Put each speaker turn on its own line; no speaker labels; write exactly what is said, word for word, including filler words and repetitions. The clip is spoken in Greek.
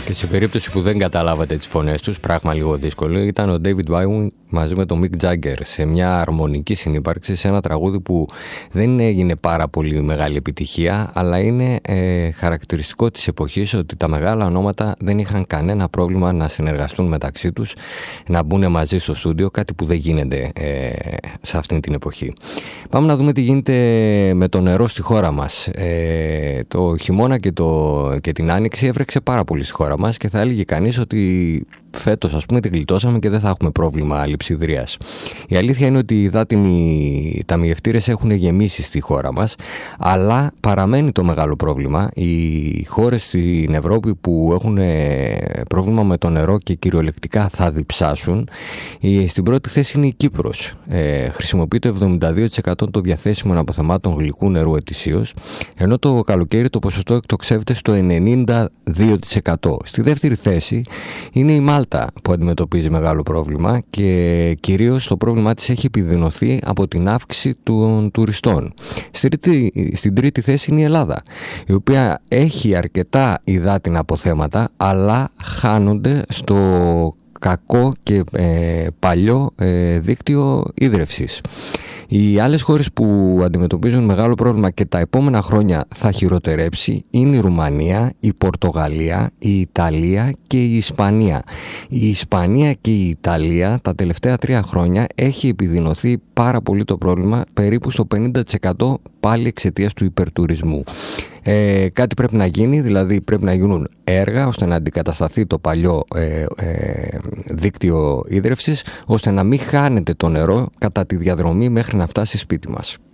Και σε περίπτωση που δεν καταλάβατε τις φωνές τους, πράγμα λίγο δύσκολο, ήταν ο David Bowie μαζί με τον Mick Jagger σε μια αρμονική συνύπαρξη σε ένα τραγούδι που δεν έγινε πάρα πολύ μεγάλη επιτυχία, αλλά είναι ε, χαρακτηριστικό της εποχής ότι τα μεγάλα ονόματα δεν είχαν κανένα πρόβλημα να συνεργαστούν μεταξύ τους, να μπουν μαζί στο στούντιο, κάτι που δεν γίνεται ε, σε αυτήν την εποχή. Πάμε να δούμε τι γίνεται με το νερό στη χώρα μας. Ε, το χειμώνα και, το, και την άνοιξη έβρεξε πάρα πολύ στη χώρα μας και θα έλεγε κανείς ότι φέτος, ας πούμε, τη γλιτώσαμε και δεν θα έχουμε πρόβλημα λειψιδρίας. Η αλήθεια είναι ότι οι υδάτινοι ταμιευτήρες έχουν γεμίσει στη χώρα μας, αλλά παραμένει το μεγάλο πρόβλημα. Οι χώρες στην Ευρώπη που έχουν πρόβλημα με το νερό και κυριολεκτικά θα διψάσουν, στην πρώτη θέση είναι η Κύπρος. Ε, χρησιμοποιεί το εβδομήντα δύο τοις εκατό των διαθέσιμων αποθεμάτων γλυκού νερού ετησίως, ενώ το καλοκαίρι το ποσοστό εκτοξεύεται στο ενενήντα δύο τοις εκατό. Στη δεύτερη θέση είναι η Μάλτα, που αντιμετωπίζει μεγάλο πρόβλημα και κυρίως το πρόβλημά της έχει επιδεινωθεί από την αύξηση των τουριστών. Στην τρίτη, στην τρίτη θέση είναι η Ελλάδα, η οποία έχει αρκετά υδάτινα αποθέματα, αλλά χάνονται στο κακό και ε, παλιό ε, δίκτυο ίδρευσης. Οι άλλες χώρες που αντιμετωπίζουν μεγάλο πρόβλημα και τα επόμενα χρόνια θα χειροτερέψει είναι η Ρουμανία, η Πορτογαλία, η Ιταλία και η Ισπανία. Η Ισπανία και η Ιταλία τα τελευταία τρία χρόνια έχει επιδεινωθεί πάρα πολύ το πρόβλημα, περίπου στο πενήντα τοις εκατό πάλι εξαιτίας του υπερτουρισμού. Ε, κάτι πρέπει να γίνει, δηλαδή πρέπει να γίνουν έργα ώστε να αντικατασταθεί το παλιό ε, ε, δίκτυο ίδρευσης, ώστε να μην χάνεται το νερό κατά τη διαδρομή μέχρι να φτάσει σπίτι μας.